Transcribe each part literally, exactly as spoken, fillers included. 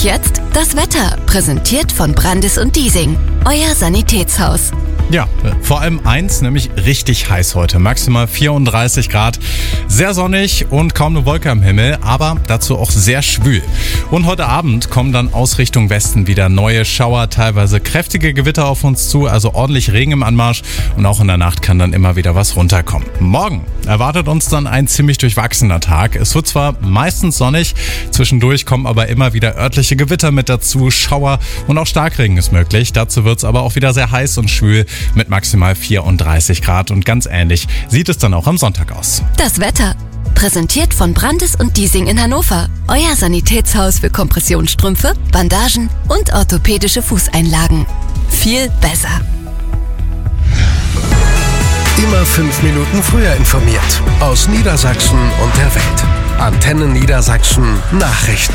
Und jetzt das Wetter, präsentiert von Brandis und Diesing, euer Sanitätshaus. Ja, vor allem eins, nämlich richtig heiß heute. Maximal vierunddreißig Grad, sehr sonnig und kaum eine Wolke am Himmel, aber dazu auch sehr schwül. Und heute Abend kommen dann aus Richtung Westen wieder neue Schauer, teilweise kräftige Gewitter auf uns zu, also ordentlich Regen im Anmarsch und auch in der Nacht kann dann immer wieder was runterkommen. Morgen erwartet uns dann ein ziemlich durchwachsener Tag. Es wird zwar meistens sonnig, zwischendurch kommen aber immer wieder örtliche Gewitter mit dazu, Schauer und auch Starkregen ist möglich. Dazu wird es aber auch wieder sehr heiß und schwül mit maximal vierunddreißig Grad und ganz ähnlich sieht es dann auch am Sonntag aus. Das Wetter, präsentiert von Brandis und Diesing in Hannover, euer Sanitätshaus für Kompressionsstrümpfe, Bandagen und orthopädische Fußeinlagen. Viel besser. Immer fünf Minuten früher informiert. Aus Niedersachsen und der Welt. Antenne Niedersachsen Nachrichten.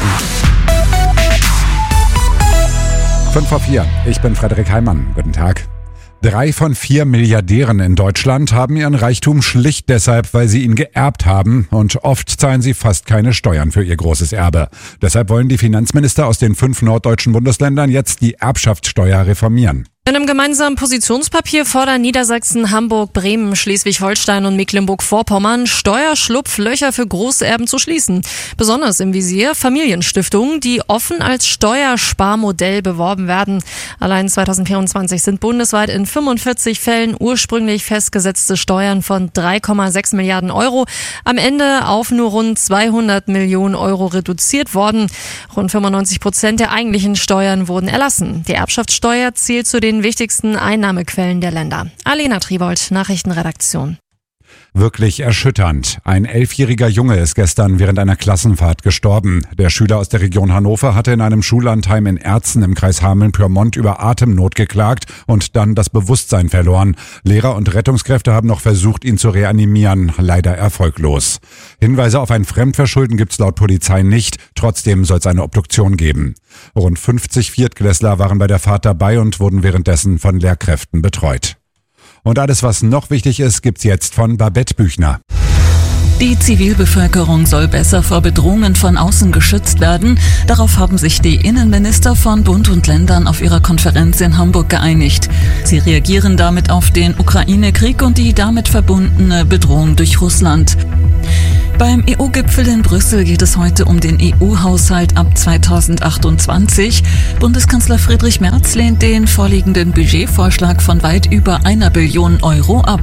fünf vor vier. Ich bin Frederik Heimann. Guten Tag. Drei von vier Milliardären in Deutschland haben ihren Reichtum schlicht deshalb, weil sie ihn geerbt haben. Und oft zahlen sie fast keine Steuern für ihr großes Erbe. Deshalb wollen die Finanzminister aus den fünf norddeutschen Bundesländern jetzt die Erbschaftssteuer reformieren. In einem gemeinsamen Positionspapier fordern Niedersachsen, Hamburg, Bremen, Schleswig-Holstein und Mecklenburg-Vorpommern, Steuerschlupflöcher für Großerben zu schließen. Besonders im Visier Familienstiftungen, die offen als Steuersparmodell beworben werden. Allein zwanzig vierundzwanzig sind bundesweit in fünfundvierzig Fällen ursprünglich festgesetzte Steuern von drei Komma sechs Milliarden Euro am Ende auf nur rund zweihundert Millionen Euro reduziert worden. Rund fünfundneunzig Prozent der eigentlichen Steuern wurden erlassen. Die Erbschaftssteuer zählt zu den wichtigsten Einnahmequellen der Länder. Alena Triebold, Nachrichtenredaktion. Wirklich erschütternd. Ein elfjähriger Junge ist gestern während einer Klassenfahrt gestorben. Der Schüler aus der Region Hannover hatte in einem Schullandheim in Erzen im Kreis Hameln-Pyrmont über Atemnot geklagt und dann das Bewusstsein verloren. Lehrer und Rettungskräfte haben noch versucht, ihn zu reanimieren, leider erfolglos. Hinweise auf ein Fremdverschulden gibt's laut Polizei nicht. Trotzdem soll es eine Obduktion geben. Rund fünfzig Viertklässler waren bei der Fahrt dabei und wurden währenddessen von Lehrkräften betreut. Und alles, was noch wichtig ist, gibt's jetzt von Babette Büchner. Die Zivilbevölkerung soll besser vor Bedrohungen von außen geschützt werden. Darauf haben sich die Innenminister von Bund und Ländern auf ihrer Konferenz in Hamburg geeinigt. Sie reagieren damit auf den Ukraine-Krieg und die damit verbundene Bedrohung durch Russland. Beim E U-Gipfel in Brüssel geht es heute um den E U-Haushalt ab zweitausendachtundzwanzig. Bundeskanzler Friedrich Merz lehnt den vorliegenden Budgetvorschlag von weit über einer Billion Euro ab.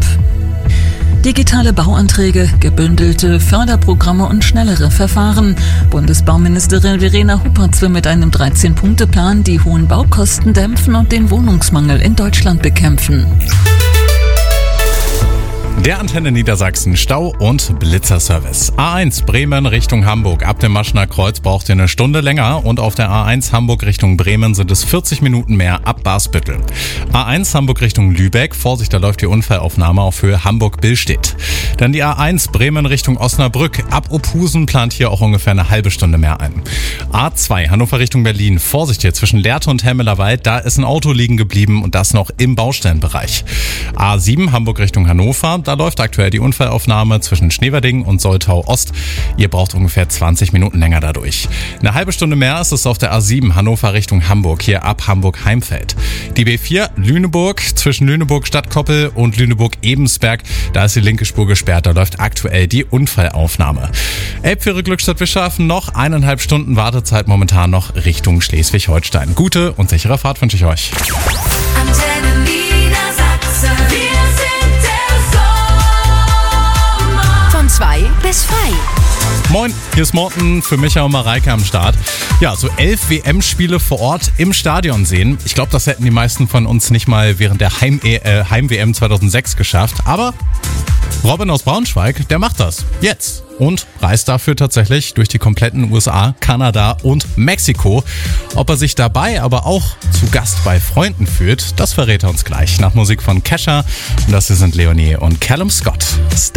Digitale Bauanträge, gebündelte Förderprogramme und schnellere Verfahren. Bundesbauministerin Verena Huppertz will mit einem dreizehn-Punkte-Plan die hohen Baukosten dämpfen und den Wohnungsmangel in Deutschland bekämpfen. Der Antenne Niedersachsen Stau- und Blitzerservice. A eins Bremen Richtung Hamburg. Ab dem Maschner Kreuz braucht ihr eine Stunde länger und auf der A eins Hamburg Richtung Bremen sind es vierzig Minuten mehr ab Basbüttel. A eins Hamburg Richtung Lübeck. Vorsicht, da läuft die Unfallaufnahme auf Höhe Hamburg-Billstedt. Dann die A eins Bremen Richtung Osnabrück. Ab Opusen plant hier auch ungefähr eine halbe Stunde mehr ein. A zwei Hannover Richtung Berlin. Vorsicht hier zwischen Lehrte und Hemmelerwald. Da ist ein Auto liegen geblieben und das noch im Baustellenbereich. A sieben Hamburg Richtung Hannover. Da läuft aktuell die Unfallaufnahme zwischen Schneverding und Soltau Ost. Ihr braucht ungefähr zwanzig Minuten länger dadurch. Eine halbe Stunde mehr ist es auf der A sieben Hannover Richtung Hamburg, hier ab Hamburg-Heimfeld. Die B vier Lüneburg zwischen Lüneburg-Stadtkoppel und Lüneburg-Ebensberg. Da ist die linke Spur gesperrt, da läuft aktuell die Unfallaufnahme. Elbfähre Glückstadt-Wischhafen noch eineinhalb Stunden Wartezeit momentan noch Richtung Schleswig-Holstein. Gute und sichere Fahrt wünsche ich euch. Antenne Niedersachsen. zwei bis frei. Moin, hier ist Morten für Micha und Mareike am Start. Ja, so elf W M-Spiele vor Ort im Stadion sehen. Ich glaube, das hätten die meisten von uns nicht mal während der Heim-W M äh, Heim zweitausendsechs geschafft. Aber Robin aus Braunschweig, der macht das jetzt und reist dafür tatsächlich durch die kompletten U S A, Kanada und Mexiko. Ob er sich dabei aber auch zu Gast bei Freunden fühlt, das verrät er uns gleich nach Musik von Kesha. Und das hier sind Leonie und Callum Scott.